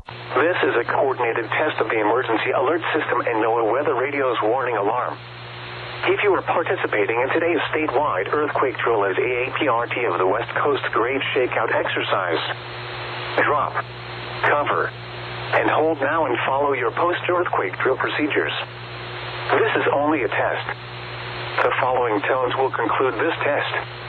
This is a coordinated test of the emergency alert system and NOAA Weather Radio's warning alarm. If you are participating in today's statewide earthquake drill as AAPRT of the West Coast Grade Shakeout exercise, drop, cover, and hold now and follow your post-earthquake drill procedures. This is only a test. The following tones will conclude this test.